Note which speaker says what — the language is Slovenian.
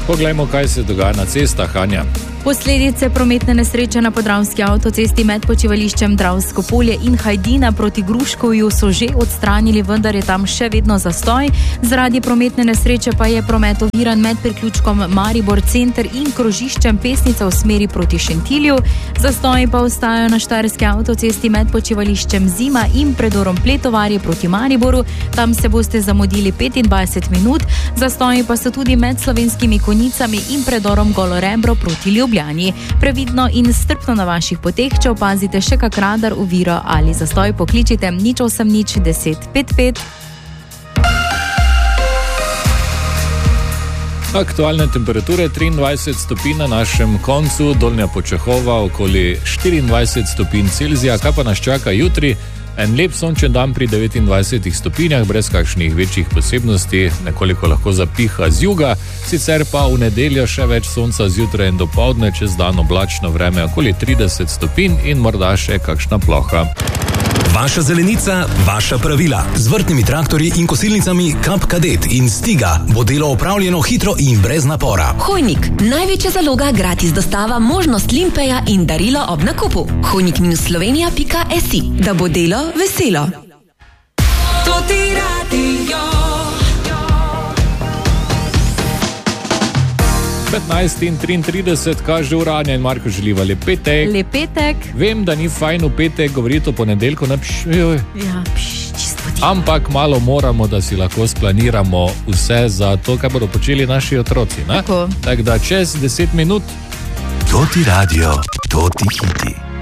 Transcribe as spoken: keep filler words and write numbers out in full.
Speaker 1: Poglejmo, kaj se dogaja na cestah, Anja.
Speaker 2: Posledice prometne nesreče na podravski avtocesti med počivališčem Dravsko polje in Hajdina proti Gruškovju so že odstranili, vendar je tam še vedno zastoj. Zaradi prometne nesreče pa je promet oviran med priključkom Maribor center in krožiščem Pesnica v smeri proti Šentilju. Zastoji pa ostajajo na štajerski avtocesti med počivališčem Zima in predorom Pletovarje proti Mariboru. Tam se boste zamudili petindvajset minut. Zastoji pa so tudi med Slovenskimi Konjicami in predorom Golorebro proti Ljubljani. Previdno in strpno na vaših poteh, če opazite še kak radar, oviro ali zastoj, pokličite nič osem nič deset pet pet.
Speaker 1: Aktualne temperature triindvajset stopinj na našem koncu, Dolnja Počehova okoli štiriindvajset stopinj Celzija. Kaj pa nas čaka jutri? En lep sončen dan pri devetindvajsetih stopinjah, brez kakšnih večjih posebnosti, nekoliko lahko zapiha z juga, sicer pa v nedeljo še več sonca zjutraj in dopoldne, čez dan oblačno vreme okoli trideset stopinj in morda še kakšna ploha.
Speaker 3: Vaša zelenica, vaša pravila. Z vrtnimi traktorji in kosilnicami Kap Kadet in Stiga bo delo opravljeno hitro in brez napora.
Speaker 4: Hojnik, največja zaloga, gratis dostava, možnost limpeja in darilo ob nakupu. hojnik slovenija pika si, da bo delo veselo. To ti radio.
Speaker 1: petnajst in triintrideset kaže uranja in Marko želiva lep petek.
Speaker 2: Lep petek.
Speaker 1: Vem, da ni fajn v petek govoriti o ponedeljku, ne pš, joj.
Speaker 2: Ja, pš, čisto ti.
Speaker 1: Ampak malo moramo, da si lahko splaniramo vse za to, kaj bodo počeli naši otroci. Ne?
Speaker 2: Tako.
Speaker 1: Tako da čez deset minut.
Speaker 3: To ti radio, to ti hiti.